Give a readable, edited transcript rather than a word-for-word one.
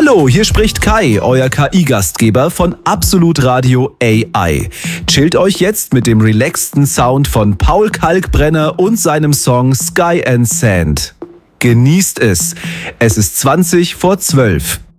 Hallo, hier spricht Kai, euer KI-Gastgeber von Absolut Radio AI. Chillt euch jetzt mit dem relaxten Sound von Paul Kalkbrenner und seinem Song Sky and Sand. Genießt es. Es ist 20 vor 12.